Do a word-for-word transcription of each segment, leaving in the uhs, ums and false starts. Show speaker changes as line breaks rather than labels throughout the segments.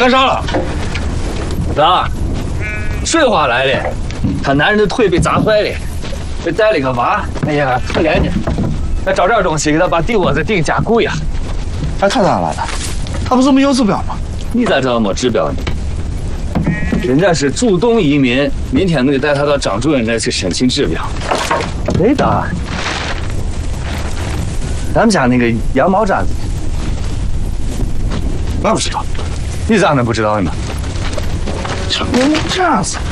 干啥了？
咋？水花来了，他男人的腿被砸坏了，被带了个娃，哎呀，可怜呢。再找点东西给他把地窝子顶加固呀。
哎，他咋了的？他不是没有指标吗？
你咋知道没指标呢？人家是主动移民，明天我得带他到张主任那去申请指标。对的，咱们家那个羊毛毡子，
那不知道。
你咋能不知道呢？
这这样子。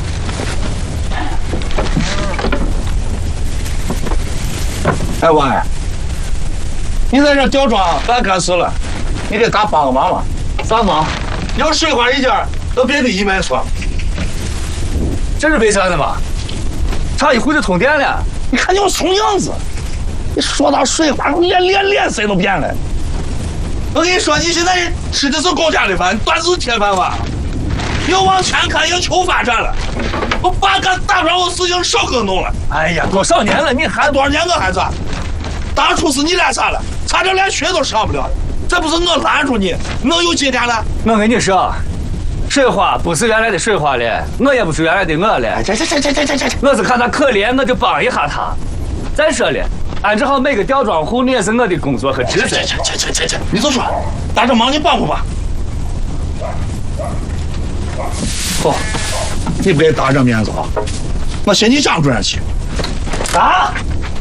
哎喂，你在这吊装干干事了，你给咱帮个忙嘛？
啥忙？
要水花一家到别的移民所。
这是为啥的吗？差一户就通电了。
你看你我怂样子，你说到水花，脸脸脸色都变了。我跟你说，你现在吃的是公家的饭，你端的是铁饭碗。要往前看，要求发展了。我爸干大不了我事情少给弄了。
哎呀，多少年了，你还
多少年我还咋？当初是你来啥了？差点连学都上不了。这不是我拦住你，能有今天了？
我跟你说，水花不是原来的水花了，我也不是原来的我了。
这这这这这这这，
我是看他可怜，我就帮一下他。再说了，安置好每个吊装户，那也是我的工作和职责。
这这这这这，你就说，打这忙你帮不帮？好，你不给打这面子啊！我寻你张主任去。
啊？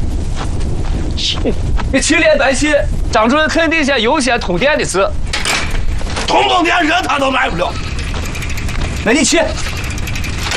你去连白去，张主任肯定先优先通电的事。
通通电人他都来不了。
那你去。